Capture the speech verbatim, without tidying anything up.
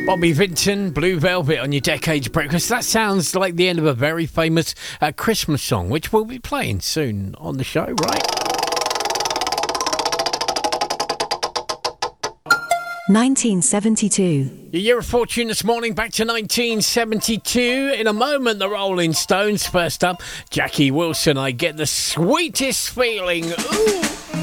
Bobby Vinton, Blue Velvet on your Decades Breakfast. That sounds like the end of a very famous uh, Christmas song, which we'll be playing soon on the show, right? nineteen seventy-two. Your Year of Fortune this morning, back to nineteen seventy-two. In a moment, the Rolling Stones. First up, Jackie Wilson, I Get the Sweetest Feeling. Ooh.